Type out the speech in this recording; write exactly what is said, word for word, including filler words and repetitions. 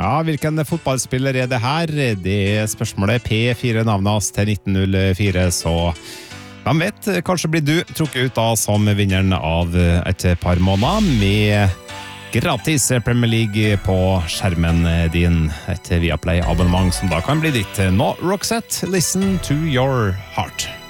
Ja, hvilken fotballspiller er det her? Det er spørsmålet P fire navnet oss til nitten null fire, så hvem vet, kanskje blir du trukket ut da som vinneren av et par måneder med gratis Premier League på skjermen din, et Viaplay-abonnement som da kan bli ditt. Nå, Roxette, listen to your heart.